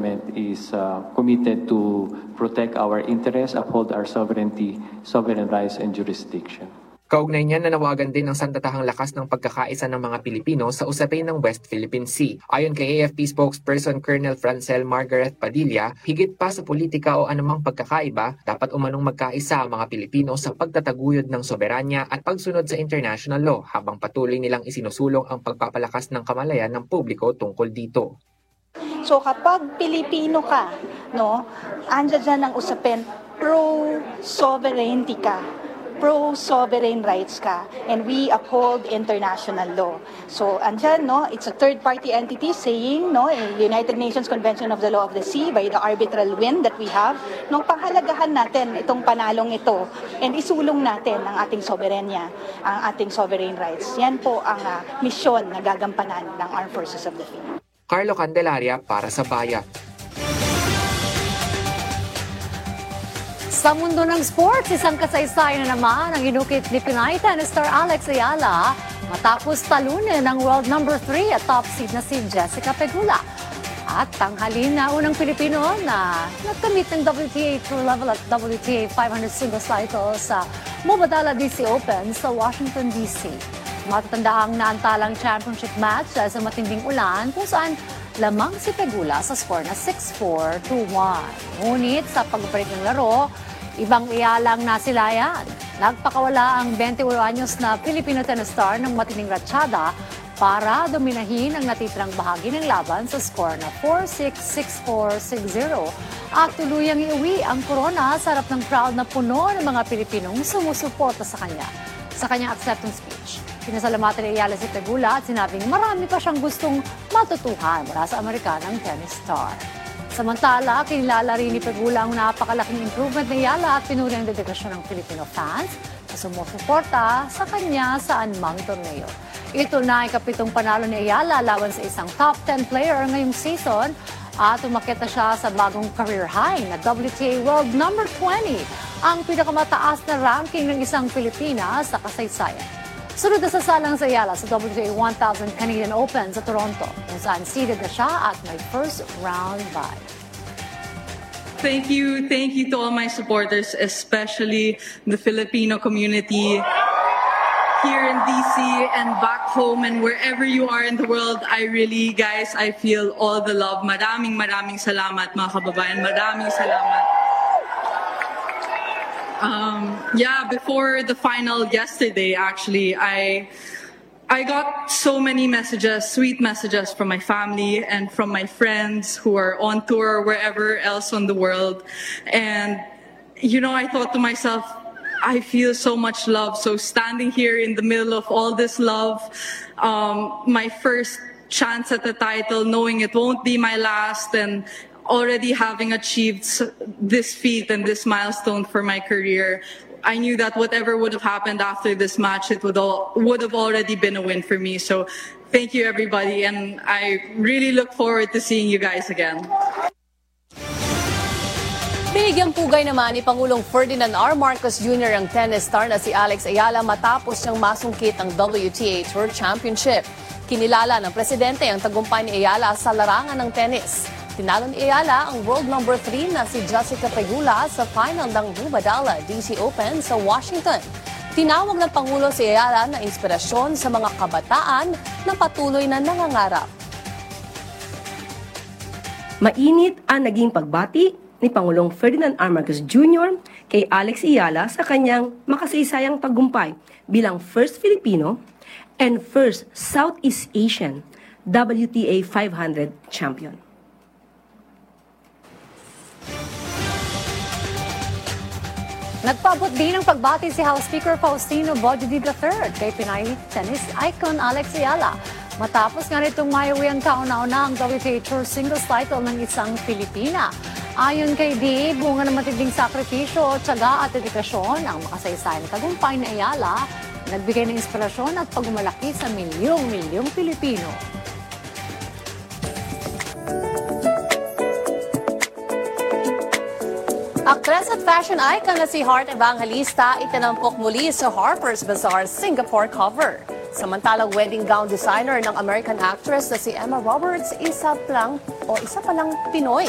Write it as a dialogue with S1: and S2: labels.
S1: government is committed to protect our interests, uphold our sovereignty, sovereign rights, and jurisdiction.
S2: Kaugnay niya, nanawagan din ng sandatahang lakas ng pagkakaisa ng mga Pilipino sa usapin ng West Philippine Sea. Ayon kay AFP spokesperson Colonel Francel Margaret Padilla, higit pa sa politika o anumang pagkakaiba, dapat umanong magkaisa ang mga Pilipino sa pagtataguyod ng soberanya at pagsunod sa international law habang patuloy nilang isinusulong ang pagpapalakas ng kamalayan ng publiko tungkol dito.
S3: So kapag Pilipino ka, no, andyan dyan ang usapin, pro-sovereignty ka, pro-sovereign rights ka, and we uphold international law. So andyan, no, it's a third-party entity saying, no, United Nations Convention of the Law of the Sea by the arbitral win that we have, no, pahalagahan natin itong panalong ito and isulong natin ang ating soberanya, ang ating sovereign rights. Yan po ang misyon na gagampanan ng Armed Forces of the Philippines.
S2: Carlo Candelaria para sa Bayan.
S4: Sa mundo ng sports, isang kasaysayan na naman ang inukit ni Pinay tennis star Alex Ayala matapos talunin ang world number 3 at top seed na si Jessica Pegula. At tanghalin na unang Pilipino na nagkamit ng WTA Tour level at WTA 500 singles title sa Mubadala DC Open sa Washington, D.C. Matatandaang naantalang championship match dahil sa matinding ulan kung saan lamang si Pegula sa score na 6-4 to 1. Ngunit sa pagbabalik ng laro, ibang iyalang nasilayan. Nagpakawala ang 21 anyos na Filipino tennis star ng matinding ratsyada para dominahin ang natitirang bahagi ng laban sa score na 4-6, 6-4, 6-0 at tuluyang iuwi ang korona sa harap ng crowd na puno ng mga Pilipinong sumusuporta sa kanya. Sa kanyang acceptance speech, pinasalamatan ni Ayala si Pegula at sinabing marami pa siyang gustong matutuhan mula sa Amerikanang tennis star. Samantala, kinilala rin ni Pegula ang napakalaking improvement ni Ayala at pinuri ang dedikasyon ng Filipino fans na sumusuporta sa kanya sa anumang torneo. Ito na ay kapitong panalo ni Ayala laban sa isang top 10 player ngayong season at umakyat na siya sa bagong career high na WTA World number 20, ang pinakamataas na ranking ng isang Pilipina sa kasaysayan. Sunod na sasalang sa Ayala sa WTA 1000 Canadian Open sa Toronto, kung saan seeded na siya at may first round bye.
S5: Thank you to all my supporters, especially the Filipino community here in DC and back home and wherever you are in the world. I really, guys, I feel all the love. Maraming salamat, mga kababayan. Maraming salamat. Before the final yesterday, actually, I got so many messages, sweet messages from my family and from my friends who are on tour wherever else on the world. And, I thought to myself, I feel so much love. So standing here in the middle of all this love, my first chance at the title, knowing it won't be my last, and already having achieved this feat and this milestone for my career, I knew that whatever would have happened after this match, it would have already been a win for me. So thank you, everybody, and I really look forward to seeing you guys again.
S6: Binigyang pugay naman ni Pangulong Ferdinand R. Marcos Jr. ang tennis star na si Alex Ayala matapos niyang masungkit ang WTA Tour Championship. Kinilala ng presidente ang tagumpay ni Ayala sa larangan ng tennis. Tinalo ni Ayala ang world number 3 na si Jessica Pegula sa final ng Mubadala DC Open sa Washington. Tinawag ng Pangulo si Ayala na inspirasyon sa mga kabataan na patuloy na nangangarap.
S7: Mainit ang naging pagbati ni Pangulong Ferdinand R. Marcos Jr. kay Alex Ayala sa kanyang makasaysayang tagumpay bilang first Filipino and first Southeast Asian WTA 500 champion.
S4: Nagpaabot din ng pagbati si House Speaker Faustino Bojoy III kay Pinay tennis icon Alex Ayala. Matapos nga nitong maiuwi ang kauna-una ang WTA Tour singles title ng isang Pilipina. Ayon kay D, bunga ng matinding sakripisyo, tiyaga at dedikasyon ang makasaysayang tagumpay ni Ayala, nagbigay ng inspirasyon at pagmalaki sa milyong-milyong Pilipino.
S6: Aktres at fashion icon na si Heart Evangelista itinampok muli sa Harper's Bazaar Singapore cover. Samantalang wedding gown designer ng American actress na si Emma Roberts, isa pa lang Pinoy.